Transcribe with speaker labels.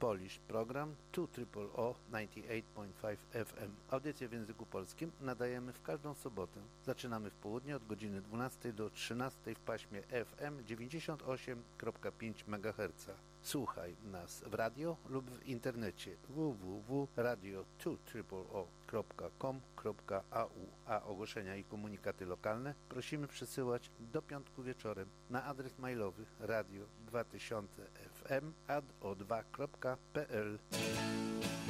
Speaker 1: Polish program 2OOO 98.5 FM. Audycje w języku polskim nadajemy w każdą sobotę. Zaczynamy w południe od godziny 12 do 13 w paśmie FM 98.5 MHz. Słuchaj nas w radio lub w internecie www.radio2OOO.com.au, a ogłoszenia i komunikaty lokalne prosimy przesyłać do piątku wieczorem na adres mailowy radio2000fm@o2.pl.